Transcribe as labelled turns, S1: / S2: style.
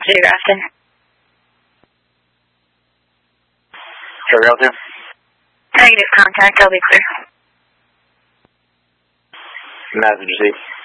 S1: Clear, Grafton.
S2: Sure, out there?
S1: Negative contact, I'll be clear.
S2: Matt, did you see?